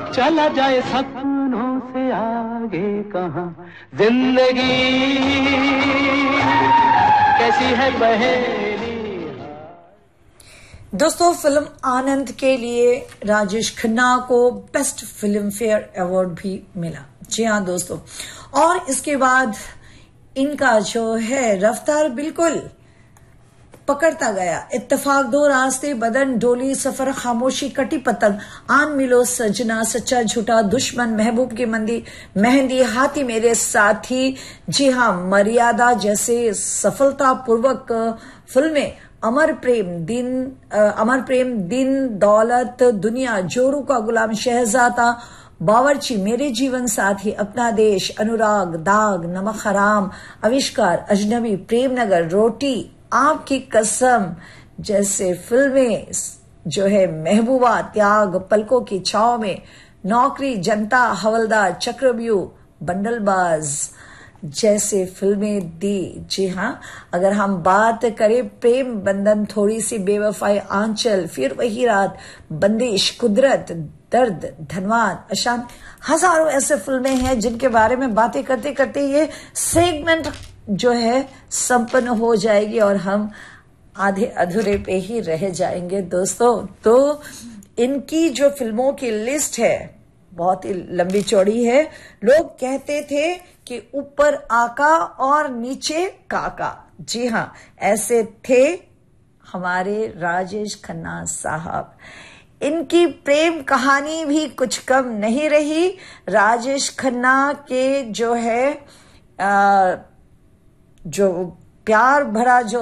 चला जाए सपनों से आगे कहाँ, जिंदगी कैसी है पहेली। दोस्तों, फिल्म आनंद के लिए राजेश खन्ना को बेस्ट फिल्म फेयर अवार्ड भी मिला। जी हाँ दोस्तों, और इसके बाद इनका जो है रफ्तार बिल्कुल पकड़ता गया। इत्तेफाक दो रास्ते, बदन डोली, सफर, खामोशी, कटी पतंग, आन मिलो सजना, सच्चा झूठा, दुश्मन, महबूब की मेहंदी, हाथी मेरे साथी, जी हाँ, मर्यादा जैसे सफलतापूर्वक फिल्में, अमर प्रेम दिन, दौलत, दुनिया, जोरू का गुलाम, शहजादा, बावर्ची, मेरे जीवन साथी, अपना देश, अनुराग, दाग, नमक हराम, आविष्कार, अजनबी, प्रेम नगर, रोटी, आपकी कसम जैसे फिल्में जो है, महबूबा, त्याग, पलकों की छाव में, नौकरी, जनता, हवलदार, चक्रव्यूह, बंडलबाज जैसे फिल्में दी। जी हाँ, अगर हम बात करें प्रेम बंधन, थोड़ी सी बेवफाई, आंचल, फिर वही रात, बंदिश, कुदरत, दर्द, धनवान, अशांत, हजारों ऐसे फिल्में हैं जिनके बारे में बातें करते करते ये सेगमेंट जो है संपन्न हो जाएगी और हम आधे अधूरे पे ही रह जाएंगे दोस्तों। तो इनकी जो फिल्मों की लिस्ट है बहुत ही लंबी चौड़ी है। लोग कहते थे कि ऊपर आका और नीचे काका। जी हाँ, ऐसे थे हमारे राजेश खन्ना साहब। इनकी प्रेम कहानी भी कुछ कम नहीं रही। राजेश खन्ना के जो है जो प्यार भरा जो